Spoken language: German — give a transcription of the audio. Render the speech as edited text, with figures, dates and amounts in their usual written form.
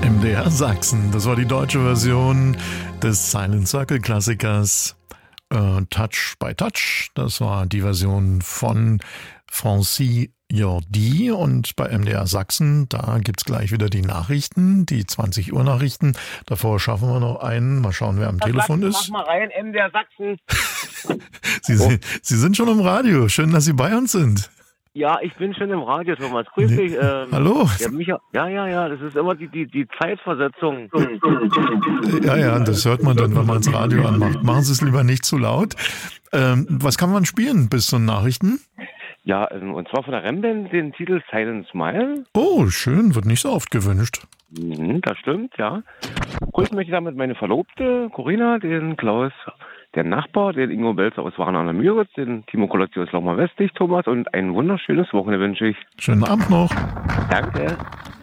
MDR Sachsen. Das war die deutsche Version des Silent Circle Klassikers Touch by Touch. Das war die Version von Francis Jordi. Und bei MDR Sachsen, da gibt's gleich wieder die Nachrichten, die 20 Uhr Nachrichten. Davor schaffen wir noch einen. Mal schauen, wer am Telefon ist. Mach mal rein, MDR Sachsen. Sie sind schon im Radio. Schön, dass Sie bei uns sind. Ja, ich bin schon im Radio, Thomas. Grüß dich. Hallo. Ja, das ist immer die Zeitversetzung. Ja, das hört man dann, wenn man das Radio anmacht. Machen Sie es lieber nicht zu laut. Was kann man spielen bis zu den Nachrichten? Ja, und zwar von der Remband den Titel Silent Smile. Oh, schön. Wird nicht so oft gewünscht. Das stimmt, ja. Grüßen möchte ich damit meine Verlobte, Corinna, den Klaus, den Nachbar, den Ingo Belzer aus Waren an der Müritz, den Timo Kolotzi aus Lochmar Westlich, Thomas, und ein wunderschönes Wochenende wünsche ich. Schönen Abend noch. Danke.